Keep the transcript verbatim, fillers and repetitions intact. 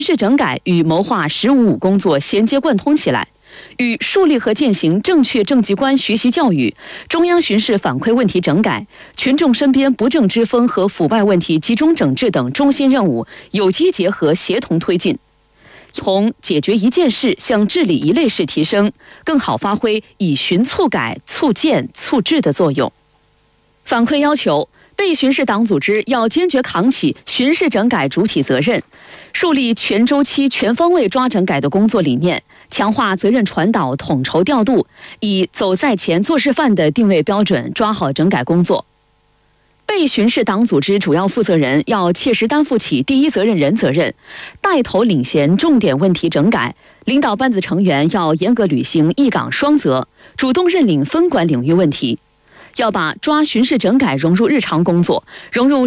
市整改与谋划“十五五”工作衔接贯通起来，与树立和践行正确政绩观学习教育、中央巡视反馈问题整改、群众身边不正之风和腐败问题集中整治等中心任务有机结合、协同推进，从解决一件事向治理一类事提升，更好发挥以循促改、促建、促治的作用。反馈要求，被巡视党组织要坚决扛起巡视整改主体责任，树立全周期、全方位抓整改的工作理念，强化责任传导、统筹调度，以走在前、做示范的定位标准抓好整改工作。被巡视党组织主要负责人要切实担负起第一责任人责任，带头领衔重点问题整改，领导班子成员要严格履行一岗双责，主动认领分管领域问题，要把抓巡视整改融入日常工作，融入